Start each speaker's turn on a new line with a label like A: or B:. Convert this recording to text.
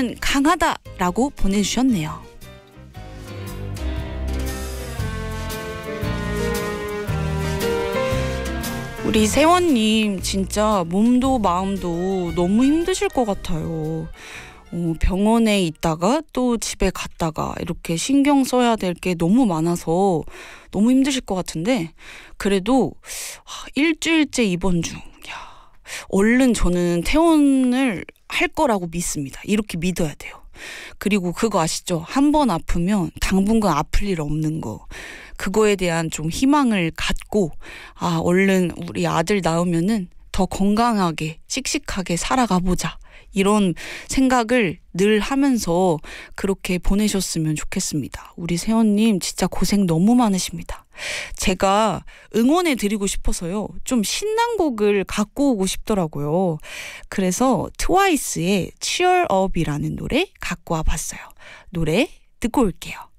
A: 너는 강하다라고 보내주셨네요. 우리 세원님 진짜 몸도 마음도 너무 힘드실 것 같아요. 병원에 있다가 또 집에 갔다가 이렇게 신경 써야 될 게 너무 많아서 너무 힘드실 것 같은데, 그래도 일주일째 입원 중. 얼른 저는 퇴원을 할 거라고 믿습니다. 이렇게 믿어야 돼요. 그리고 그거 아시죠? 한 번 아프면 당분간 아플 일 없는 거. 그거에 대한 좀 희망을 갖고 얼른 우리 아들 낳으면은 더 건강하게 씩씩하게 살아가 보자, 이런 생각을 늘 하면서 그렇게 보내셨으면 좋겠습니다. 우리 세원님 진짜 고생 너무 많으십니다. 제가 응원해 드리고 싶어서요, 좀 신난 곡을 갖고 오고 싶더라고요. 그래서 트와이스의 Cheer Up이라는 노래 갖고 와봤어요. 노래 듣고 올게요.